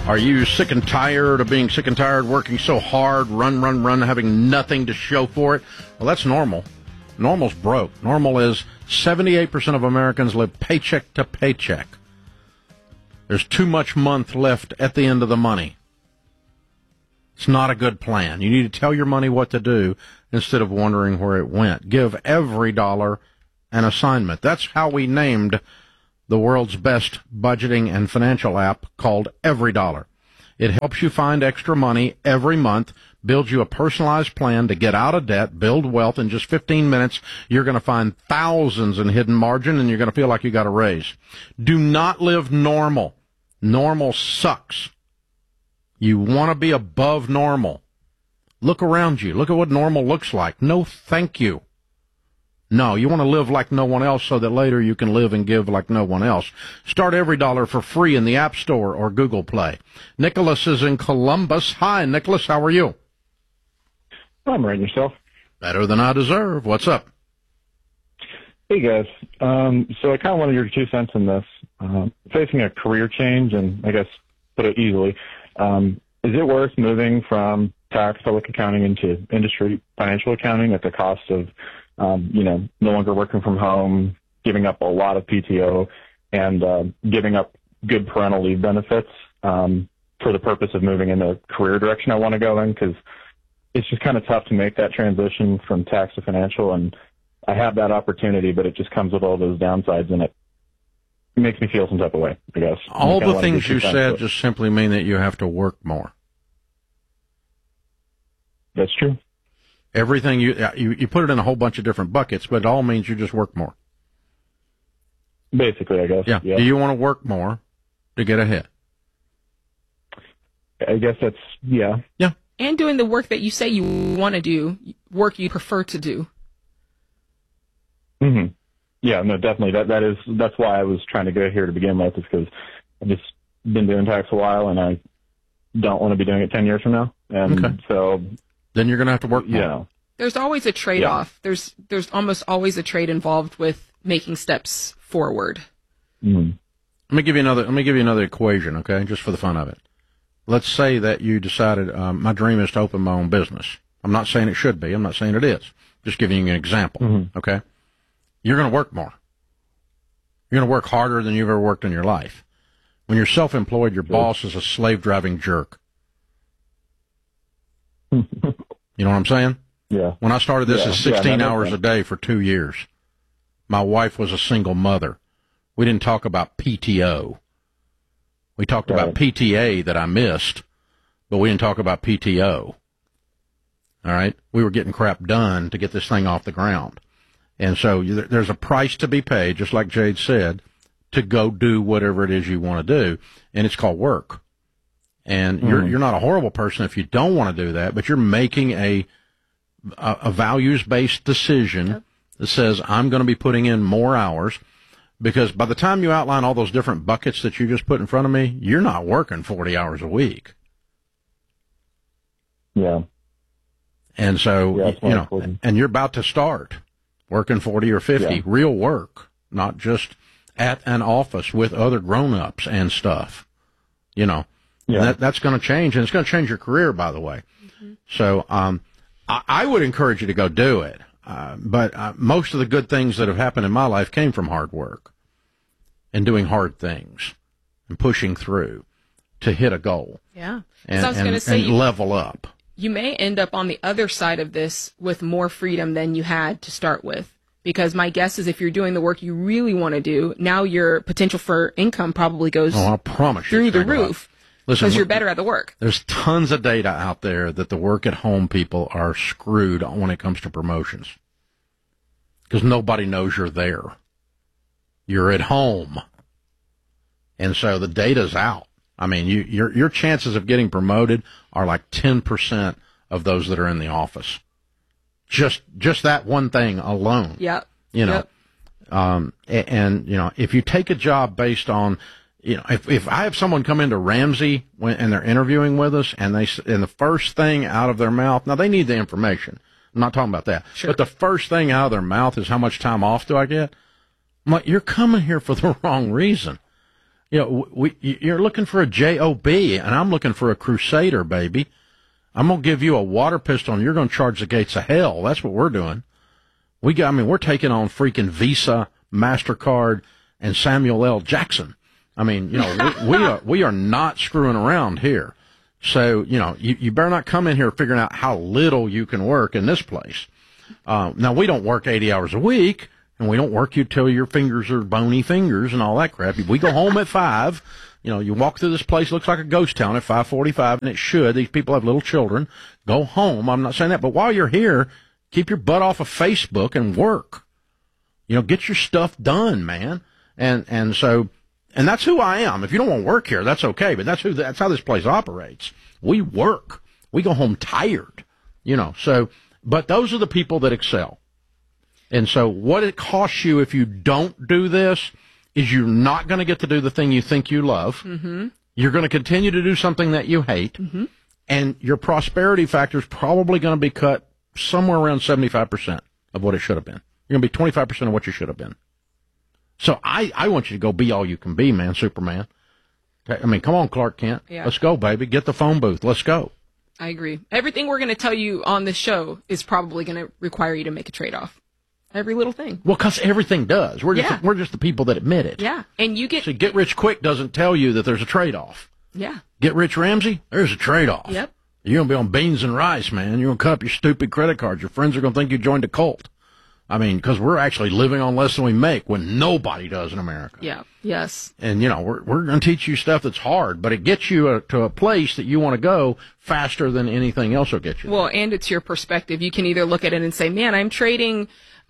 Are you sick and tired of being sick and tired, working so hard, run, having nothing to show for it? Well, that's normal. Normal's broke. Normal is 78% of Americans live paycheck to paycheck. There's too much month left at the end of the money. It's not a good plan. You need to tell your money what to do instead of wondering where it went. Give every dollar an assignment. That's how we named the world's best budgeting and financial app called EveryDollar. It helps you find extra money every month, builds you a personalized plan to get out of debt, build wealth. In just 15 minutes, you're going to find thousands in hidden margin, and you're going to feel like you got a raise. Do not live normal. Normal sucks. You want to be above normal. Look around you. Look at what normal looks like. No, thank you. No, you want to live like no one else so that later you can live and give like no one else. Start EveryDollar for free in the App Store or Google Play. Nicholas is in Columbus. Hi, Nicholas. How are you? I'm right, yourself. Better than I deserve. What's up? Hey, guys. So I kind of wanted your 2 cents in this. Facing a career change, and I guess put it easily, is it worth moving from tax, public accounting into industry financial accounting at the cost of no longer working from home, giving up a lot of PTO, and giving up good parental leave benefits for the purpose of moving in the career direction I want to go in? Because it's just kind of tough to make that transition from tax to financial, and I have that opportunity, but it just comes with all those downsides, and it makes me feel some type of way, I guess. All the things you said just simply mean that you have to work more. That's true. Everything you put it in a whole bunch of different buckets, but it all means you just work more. Basically, I guess. Yeah. Do you want to work more to get ahead? I guess that's, yeah. Yeah. And doing the work that you say you want to do, work you prefer to do. Mm-hmm. Yeah, no, definitely. That's why I was trying to go here to begin with, is because I've just been doing tax a while, and I don't want to be doing it 10 years from now. And okay. So then you're going to have to work more. Yeah. There's always a trade-off. Yeah. There's almost always a trade involved with making steps forward. Mm-hmm. Let me give you another equation, okay, just for the fun of it. Let's say that you decided my dream is to open my own business. I'm not saying it should be. I'm not saying it is. Just giving you an example, mm-hmm. okay? You're going to work more. You're going to work harder than you've ever worked in your life. When you're self-employed, your boss is a slave-driving jerk. You know what I'm saying? Yeah. When I started this, it's 16 hours a day for 2 years. My wife was a single mother. We didn't talk about PTO. We talked about PTA that I missed, but we didn't talk about PTO. All right? We were getting crap done to get this thing off the ground. And so there's a price to be paid, just like Jade said, to go do whatever it is you want to do, and it's called work. And you're not a horrible person if you don't want to do that, but you're making a values-based decision that says, I'm going to be putting in more hours, because by the time you outline all those different buckets that you just put in front of me, you're not working 40 hours a week. Yeah. And so, and you're about to start working 40 or 50, real work, not just at an office with other grown-ups and stuff, Yeah. That's going to change, and it's going to change your career, by the way. Mm-hmm. So I would encourage you to go do it. But most of the good things that have happened in my life came from hard work and doing hard things and pushing through to hit a goal. Yeah. And, I was going to say, and level up. You may end up on the other side of this with more freedom than you had to start with. Because my guess is if you're doing the work you really want to do, now your potential for income probably goes I promise through the roof. Listen, because you're better at the work. There's tons of data out there that the work-at-home people are screwed when it comes to promotions. Because nobody knows you're there. You're at home. And so the data's out. I mean, your chances of getting promoted are like 10% of those that are in the office. Just that one thing alone. Yep. If you take a job based on, if I have someone come into Ramsey and they're interviewing with us and the first thing out of their mouth, now they need the information. I'm not talking about that. Sure. But the first thing out of their mouth is, how much time off do I get? I'm like, you're coming here for the wrong reason. You know, you're looking for a job, and I'm looking for a crusader, baby. I'm gonna give you a water pistol, and you're gonna charge the gates of hell. That's what we're doing. We're taking on freaking Visa, MasterCard, and Samuel L. Jackson. I mean, you know, we are not screwing around here. So, you know, you better not come in here figuring out how little you can work in this place. Now, we don't work 80 hours a week, and we don't work you till your fingers are bony fingers and all that crap. We go home at 5. You know, you walk through this place, looks like a ghost town at 5:45, and it should. These people have little children. Go home. I'm not saying that. But while you're here, keep your butt off of Facebook and work. You know, get your stuff done, man. And that's who I am. If you don't want to work here, that's okay. But that's how this place operates. We work. We go home tired. You know, so, but those are the people that excel. And so what it costs you if you don't do this is you're not going to get to do the thing you think you love. Mm-hmm. You're going to continue to do something that you hate. Mm-hmm. And your prosperity factor is probably going to be cut somewhere around 75% of what it should have been. You're going to be 25% of what you should have been. So I want you to go be all you can be, man, Superman. I mean, come on, Clark Kent. Yeah. Let's go, baby. Get the phone booth. Let's go. I agree. Everything we're going to tell you on this show is probably going to require you to make a trade-off. Every little thing. Well, because everything does. We're just the people that admit it. Yeah. And you get... See, Get Rich Quick doesn't tell you that there's a trade-off. Yeah. Get Rich Ramsey, there's a trade-off. Yep. You're going to be on beans and rice, man. You're going to cut up your stupid credit cards. Your friends are going to think you joined a cult. I mean, because we're actually living on less than we make when nobody does in America. Yeah. Yes. And, you know, we're going to teach you stuff that's hard, but it gets you to a place that you want to go faster than anything else will get you. Well, and it's your perspective. You can either look at it and say, man, I'm trading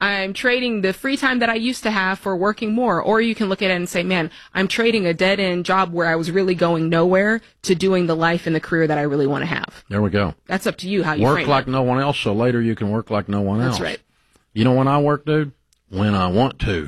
the free time that I used to have for working more. Or you can look at it and say, man, I'm trading a dead-end job where I was really going nowhere to doing the life and the career that I really want to have. There we go. That's up to you how you work frame like it. no one else, so later you can work like no one else. That's right. You know when I work, dude? When I want to.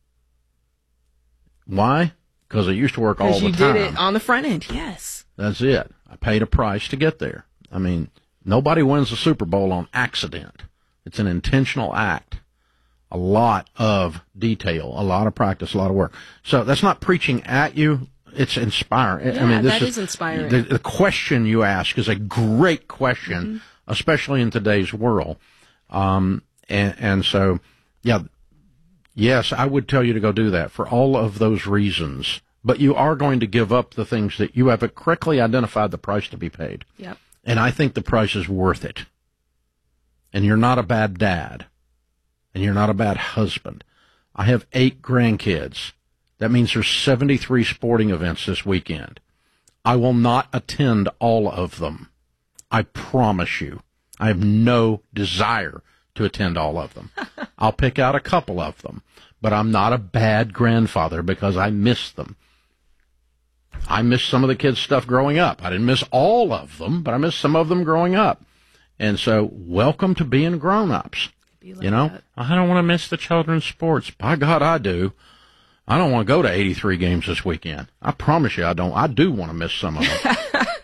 Why? Because I used to work all the time. Because you did it on the front end, yes. That's it. I paid a price to get there. I mean, nobody wins the Super Bowl on accident. It's an intentional act. A lot of detail, a lot of practice, a lot of work. So that's not preaching at you. It's inspiring. Yeah, I mean, that is inspiring. The question you ask is a great question, especially in today's world. And so, yeah, yes, I would tell you to go do that for all of those reasons. But you are going to give up the things that you have correctly identified the price to be paid. Yep. And I think the price is worth it. And you're not a bad dad. And you're not a bad husband. I have 8 grandkids. That means there's 73 sporting events this weekend. I will not attend all of them. I promise you. I have no desire to attend all of them. I'll pick out a couple of them. But I'm not a bad grandfather because I miss them. I missed some of the kids' stuff growing up. I didn't miss all of them, but I missed some of them growing up. And so, welcome to being grown-ups. Like you know, I don't want to miss the children's sports. By God, I do. I don't want to go to 83 games this weekend. I promise you I don't. I do want to miss some of them.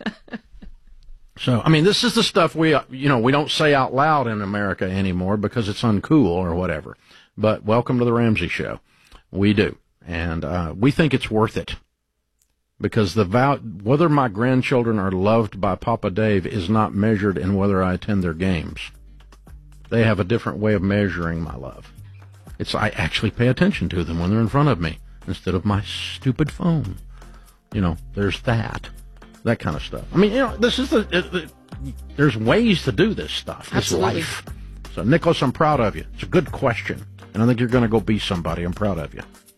So, I mean, this is the stuff we don't say out loud in America anymore because it's uncool or whatever. But welcome to the Ramsey Show. We do. And we think it's worth it. Because whether my grandchildren are loved by Papa Dave is not measured in whether I attend their games. They have a different way of measuring my love. I actually pay attention to them when they're in front of me instead of my stupid phone. You know, there's that kind of stuff. I mean, you know, this is there's ways to do this stuff. This life. So, Nicholas, I'm proud of you. It's a good question. And I think you're going to go be somebody. I'm proud of you.